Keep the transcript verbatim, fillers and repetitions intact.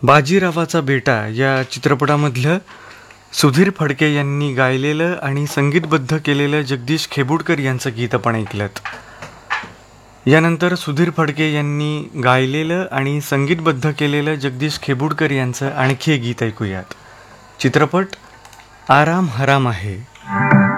बाजीरावाचा बेटा या चित्रपटामधलं सुधीर फडके यांनी गायलेलं आणि संगीतबद्ध केलेलं जगदीश खेबुडकर यांचं गीत आपण ऐकलं. यानंतर सुधीर फडके यांनी गायलेलं आणि संगीतबद्ध केलेलं जगदीश खेबुडकर यांचं आणखी एक गीत ऐकूयात. चित्रपट आराम हराम आहे.